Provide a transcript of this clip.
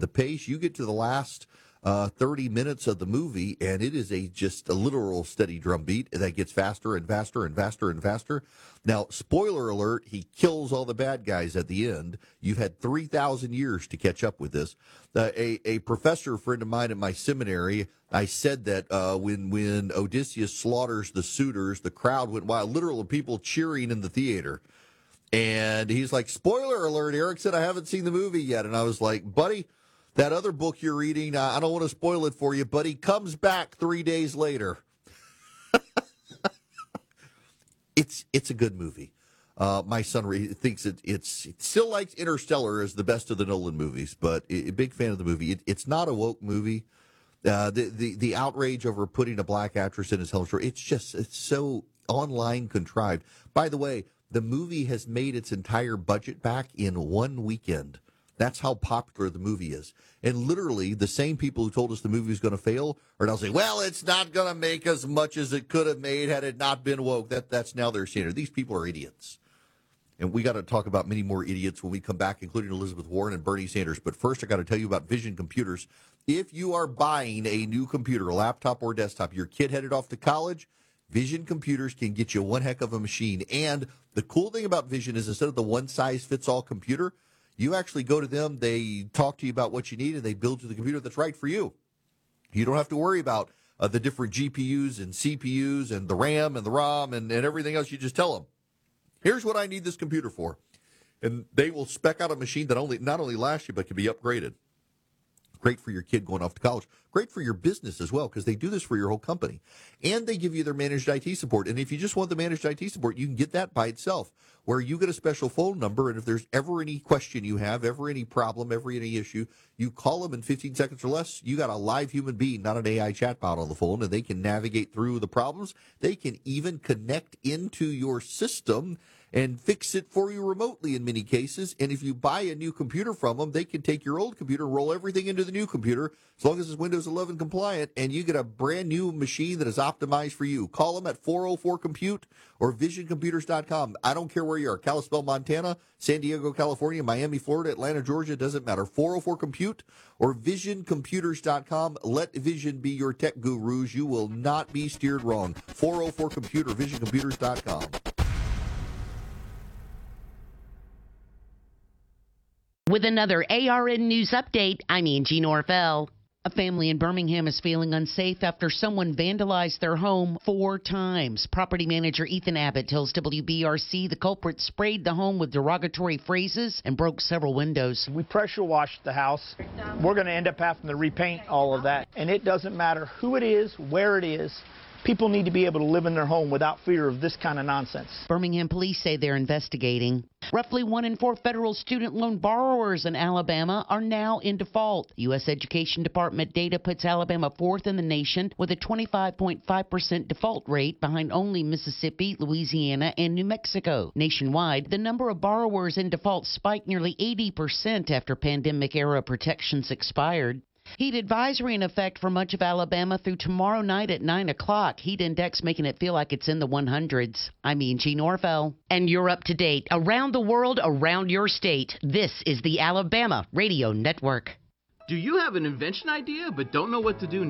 the pace. You get to the last 30 minutes of the movie, and it is just a literal steady drumbeat that gets faster and faster and faster and faster. Now, spoiler alert, he kills all the bad guys at the end. You've had 3,000 years to catch up with this. A professor friend of mine at my seminary, I said that when Odysseus slaughters the suitors, the crowd went wild, literal people cheering in the theater. And he's like, spoiler alert, Eric said, I haven't seen the movie yet. And I was like, buddy, that other book you're reading, I don't want to spoil it for you, but he comes back 3 days later. It's a good movie. My son thinks it still likes Interstellar as the best of the Nolan movies, but a big fan of the movie. It's not a woke movie. The outrage over putting a black actress in his Helen Shore, it's so online contrived. By the way, the movie has made its entire budget back in one weekend. That's how popular the movie is. And literally, the same people who told us the movie was going to fail are now saying, well, it's not going to make as much as it could have made had it not been woke. That's now their standard. These people are idiots. And we got to talk about many more idiots when we come back, including Elizabeth Warren and Bernie Sanders. But first, I got to tell you about Vision Computers. If you are buying a new computer, a laptop or desktop, your kid headed off to college, Vision Computers can get you one heck of a machine. And the cool thing about Vision is instead of the one-size-fits-all computer, you actually go to them, they talk to you about what you need, and they build you the computer that's right for you. You don't have to worry about the different GPUs and CPUs and the RAM and the ROM and everything else. You just tell them, here's what I need this computer for. And they will spec out a machine that not only lasts you, but can be upgraded. Great for your kid going off to college. Great for your business as well, because they do this for your whole company. And they give you their managed IT support. And if you just want the managed IT support, you can get that by itself, where you get a special phone number. And if there's ever any question you have, ever any problem, ever any issue, you call them in 15 seconds or less. You got a live human being, not an AI chatbot on the phone, and they can navigate through the problems. They can even connect into your system and fix it for you remotely in many cases. And if you buy a new computer from them, they can take your old computer, roll everything into the new computer, as long as it's Windows 11 compliant, and you get a brand new machine that is optimized for you. Call them at 404-COMPUTE or visioncomputers.com. I don't care where you are, Kalispell, Montana, San Diego, California, Miami, Florida, Atlanta, Georgia, doesn't matter. 404-COMPUTE or visioncomputers.com. Let Vision be your tech gurus. You will not be steered wrong. 404-COMPUTE or visioncomputers.com. With another ARN News update, I'm Angie Norvell. A family in Birmingham is feeling unsafe after someone vandalized their home 4 times. Property manager Ethan Abbott tells WBRC the culprit sprayed the home with derogatory phrases and broke several windows. We pressure washed the house. We're going to end up having to repaint all of that. And it doesn't matter who it is, where it is. People need to be able to live in their home without fear of this kind of nonsense. Birmingham police say they're investigating. Roughly 1 in 4 federal student loan borrowers in Alabama are now in default. U.S. Education Department data puts Alabama 4th in the nation with a 25.5% default rate, behind only Mississippi, Louisiana, and New Mexico. Nationwide, the number of borrowers in default spiked nearly 80% after pandemic-era protections expired. Heat advisory in effect for much of Alabama through tomorrow night at 9 o'clock. Heat index making it feel like it's in the 100s. I'm Angie Norvell. And you're up to date. Around the world, around your state. This is the Alabama Radio Network. Do you have an invention idea but don't know what to do